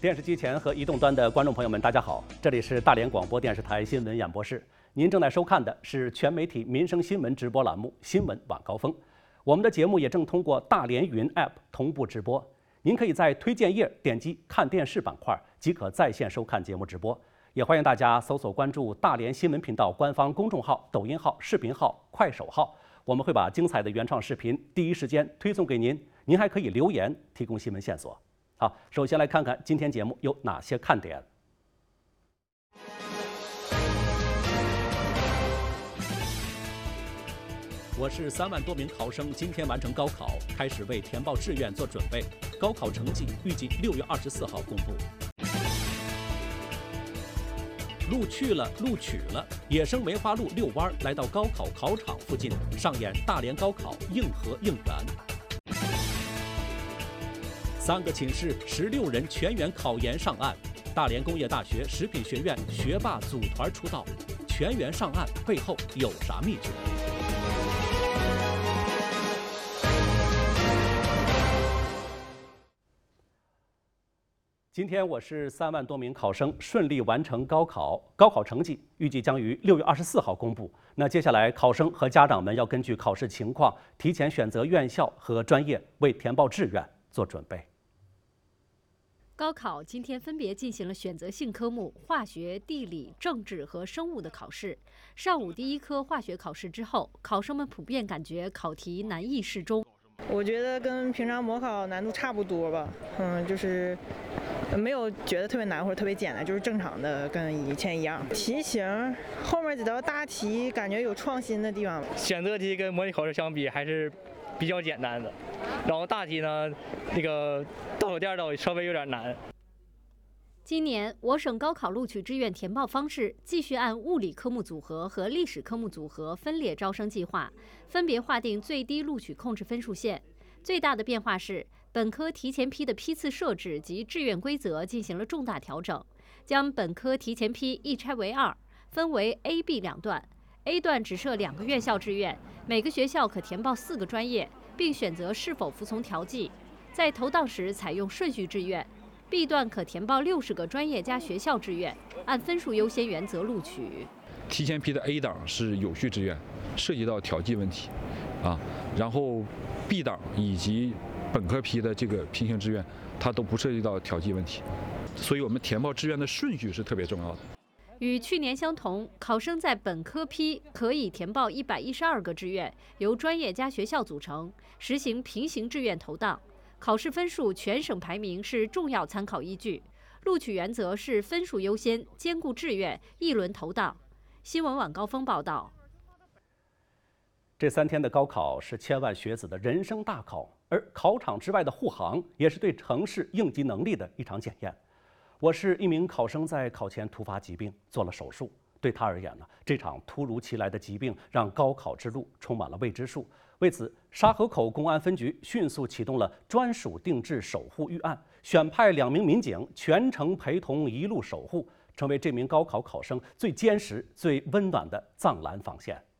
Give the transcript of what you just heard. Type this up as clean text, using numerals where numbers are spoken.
电视机前和移动端的观众朋友们，大家好，这里是大连广播电视台新闻演播室。您正在收看的是全媒体民生新闻直播栏目《新闻晚高峰》。我们的节目也正通过大连云 App 同步直播。您可以在推荐页点击看电视板块，即可在线收看节目直播。也欢迎大家搜索关注大连新闻频道官方公众号、抖音号、视频号、快手号，我们会把精彩的原创视频第一时间推送给您。您还可以留言提供新闻线索。好，首先来看看今天节目有哪些看点。我市3万多名考生今天完成高考，开始为填报志愿做准备。高考成绩预计6月24号公布。录取了，野生梅花鹿遛弯来到高考考场附近，上演大连高考硬核应援。3个寝室16人全员考研上岸，大连工业大学食品学院学霸组团出道，全员上岸背后有啥秘诀？今天我市3万多名考生顺利完成高考，高考成绩预计将于6月24号公布。那接下来，考生和家长们要根据考试情况，提前选择院校和专业，为填报志愿做准备。 高考今天分别进行了选择性科目化学、地理、政治和生物的考试。上午第一科化学考试之后，考生们普遍感觉考题难易适中。 我觉得跟平常模考难度差不多吧，就是没有觉得特别难或者特别简单，就是正常的，跟以前一样。题型后面几道大题感觉有创新的地方。 选择题跟模拟考试相比还是比较简单的，然后大题呢，那个倒数第2道稍微有点难。 今年我省高考录取志愿填报方式继续按物理科目组合和历史科目组合分列招生计划，分别划定最低录取控制分数线。最大的变化是，本科提前批的批次设置及志愿规则进行了重大调整，将本科提前批一拆为2，分为 A、B 两段。A 段只设2个院校志愿，每个学校可填报4个专业，并选择是否服从调剂。在投档时采用顺序志愿。B 段可填报60个专业加学校志愿，按分数优先原则录取。 提前批的 A 档是有序志愿，涉及到调剂问题，然后 B 档以及本科批的这个平行志愿，它都不涉及到调剂问题，所以我们填报志愿的顺序是特别重要的。 与去年相同，考生在本科批可以填报112个志愿，由专业加学校组成，实行平行志愿投档。考试分数全省排名是重要参考依据，录取原则是分数优先，兼顾志愿，一轮投档。新闻晚高峰报道。 这3天的高考是千万学子的人生大考，而考场之外的护航也是对城市应急能力的一场检验。我市一名考生在考前突发疾病，做了手术。对他而言呢，这场突如其来的疾病让高考之路充满了未知数。为此，沙河口公安分局迅速启动了专属定制守护预案，选派2名民警全程陪同一路守护，成为这名高考考生最坚实、最温暖的藏蓝防线。